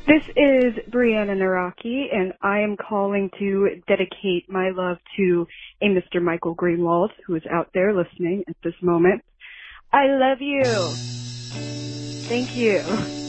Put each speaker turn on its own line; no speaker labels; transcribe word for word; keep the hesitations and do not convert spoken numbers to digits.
This is Brianna Naraki, and I am calling to dedicate my love to a Mister Michael Greenwald, who is out there listening at this moment. I love you. Thank you.